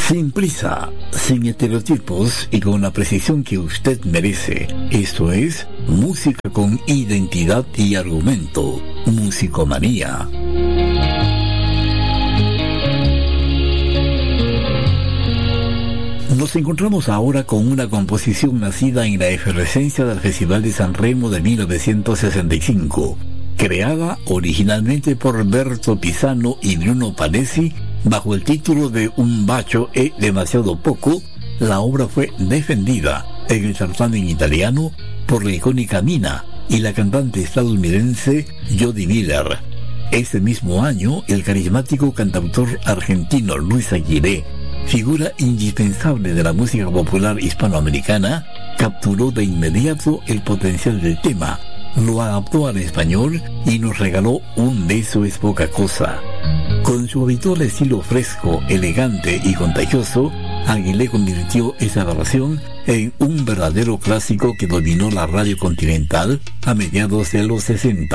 Sin prisa, sin estereotipos y con la precisión que usted merece. Esto es música con identidad y argumento. Musicomanía. Nos encontramos ahora con una composición nacida en la efervescencia del Festival de San Remo de 1965, creada originalmente por Berto Pisano y Bruno Panesi bajo el título de Un bacio è demasiado poco. La obra fue defendida en el certamen italiano por la icónica Nina y la cantante estadounidense Jody Miller. Ese mismo año, el carismático cantautor argentino Luis Aguilé, figura indispensable de la música popular hispanoamericana, capturó de inmediato el potencial del tema, lo adaptó al español y nos regaló Un beso es poca cosa. Con su habitual estilo fresco, elegante y contagioso, Aguilé convirtió esa versión en un verdadero clásico que dominó la radio continental a mediados de los 60.